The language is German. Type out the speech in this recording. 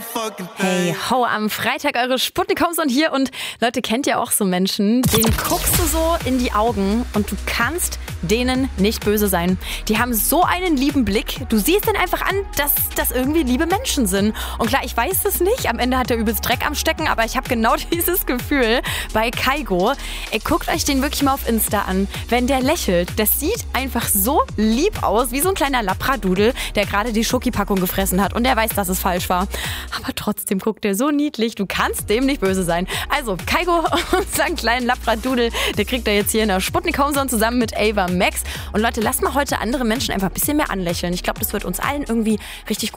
Hey, ho, am Freitag eure Sputnik-Homes und hier. Und Leute, kennt ihr auch so Menschen, denen guckst du so in die Augen und du kannst denen nicht böse sein. Die haben so einen lieben Blick. Du siehst denen einfach an, dass das irgendwie liebe Menschen sind. Und klar, ich weiß es nicht. Am Ende hat er übelst Dreck am Stecken, aber ich habe genau dieses Gefühl bei Kaigo. Ey, guckt euch den wirklich mal auf Insta an. Wenn der lächelt, das sieht einfach so lieb aus, wie so ein kleiner Labradudel, der gerade die Schokipackung gefressen hat und der weiß, dass es falsch war. Aber trotzdem guckt er so niedlich. Du kannst dem nicht böse sein. Also, Kaigo, unseren kleinen Labradudel, der kriegt er jetzt hier in der Sputnik Homezone zusammen mit Ava Max. Und Leute, lasst mal heute andere Menschen einfach ein bisschen mehr anlächeln. Ich glaube, das wird uns allen irgendwie richtig gut